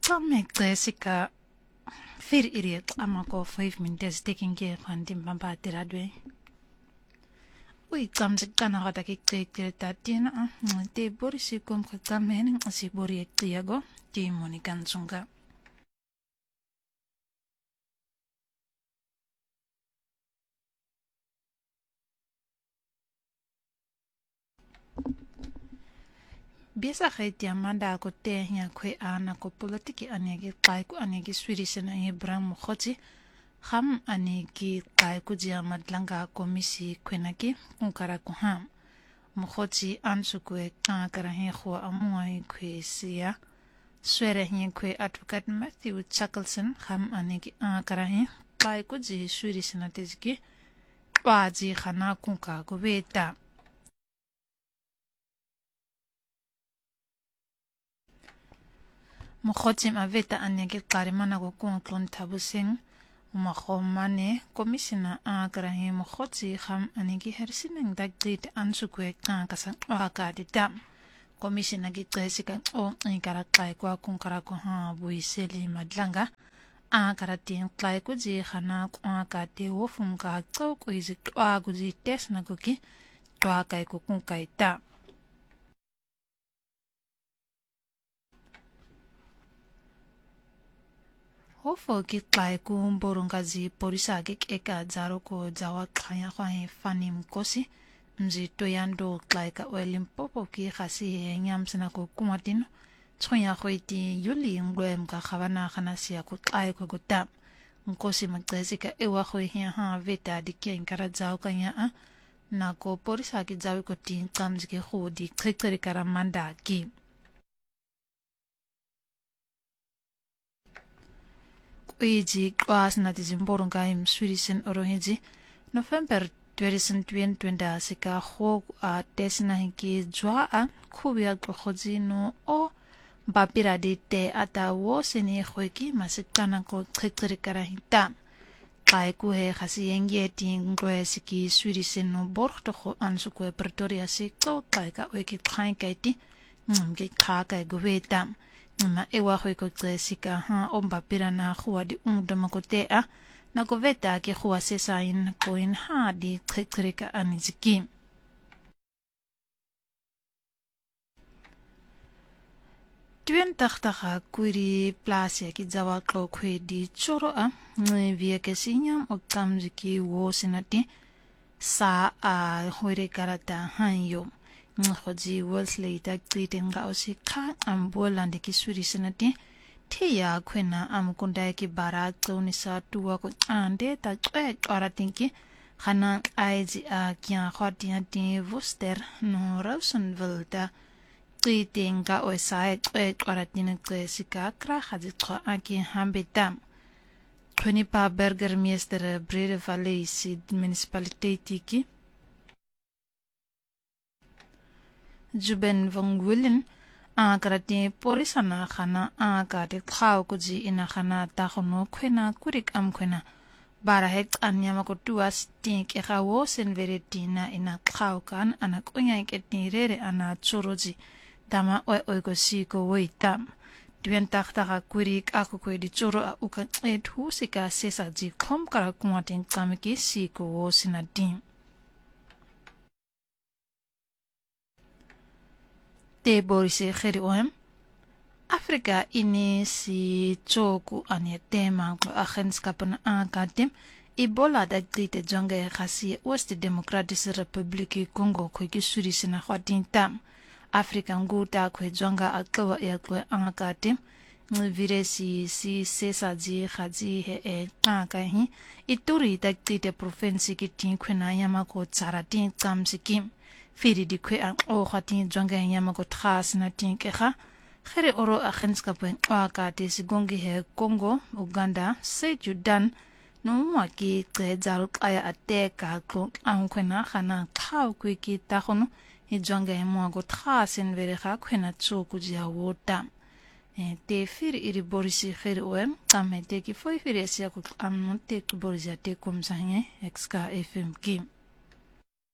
Tamek Jessica Fir idiot amako 5 minutes taking care of Timbamba Tiradway. We come to Canada take that dinner. They Boris come to come in as you bori at Tiago, Timonican Sunga. Biasa kaya Amanda ko te hiya kwe ana ko politiki anegi kai ko anegi Swedish na Ibrahim Khoti ham anegi kai ko dia madlanga komisi kwenaki kunkara ko ham Mkhoti ansu kwe kara hiya khwa amuai kwe siya swere hiya kwe advocate Matthew Chuckleson ham anegi kara hiya kai ko ji Swedish na teziki waji khana kunka ko beta Mkhoti maveta anegi karimana ko kunklon tabusing Mahomane komisina agrahi Mkhoti ham anegi hersineng dagrit ansukwe kasang wakadi dam komisina gitresika o ikarakai kwa kunkara ko ha buiseli madlanga akaratin klai ko ji khana kwa ka te wofum ka tso ko izi kwa guji tes na koki kwa kai ko kunkai ta Hofo ki klai ku mborungazi porisa ki eka zaro ko jawa klaya kwa fani mkosi mzi toyando klai ka Limpopo ki khasi nyam sina ko kumatino tsoya khoiti yuli ngwe mga khawana khanasia ko klai ko gutam mkosi magtesi ka ewa khoi hiya ha veta dikia inkara jaw kanya a na ko porisa ki jawi ko tin kamji ke khodi krekri karamanda ki Uiji kwas na tizimborunga im Swedisen orohiji November 2020 sika hog a tesina hinki jwa a kubia khoji no o bapira de te ata wo seni khoiki masikana ko trekri karahita kai ku he khasi yengie ting ngwe siki Swedisen no borto kho ansu ko Pretoria sikto kai ka weki khai kaiti ngi kha kai guveta ma ewa khoi ko Jessica ha omba pirana khua di ungdama ko te a na ko veta ke khua se sain ko in ha di trektreka aniziki Tuen takhtaha kuri plasia ki jawa klo khwe di choro a vie ke sinyam o tamjiki wo sinati sa a hoire karata hanyo Khoji Wellesley ta tritenga osika ambolande ki Swedisenati Tia kwena amkunda ki bara tonisa tuwa ko ande ta aratinki khana aizi a kya khotia ti Worcester no Rosenville ta tritenga osai aratin sika kra khaji kho aki hambeta Kwenipa Burgermeester Brede Valley municipaliteit ki Juben van Willen akarati polisana khana akate khaw kuji ina khana ta khono khwena kurik am khwena bara hek anyama ko tuas tink e khawo sen veretina ina khaw kan ana konya ke tirere ana choroji tama oi ko si ko weitam tuen takta kurik ako di choro a uka e thusika sesa ji khom kara kumatin kamiki si ko sinadim Te borisi kheri oem Afrika ini si choku ane tema ko agentskapen akatim Ebola da grite jonge khasi West Democratic Republic Congo ko ki surisi na khwatin tam Afrika nguta ko jonga akwa ya ko akatim viresi si sesa ji khaji he e akahi ituri da grite province ki tin khwena yama ko tsaratin tsamsikim Firi di kwe ang o khatin jonga nyama ko thas na tinke kha khere oro agentskapen ka te sigongi he Congo Uganda Sudan no maki trezal kaya ate ka ko ang khena khana khaw kwe ki ta khono hi jonga mo ko thasen vere kha khena chu ku jia wota te firi iri borisi khere oem kame te ki foi firi sia ko am te ku borisa te kom sange exka fm ki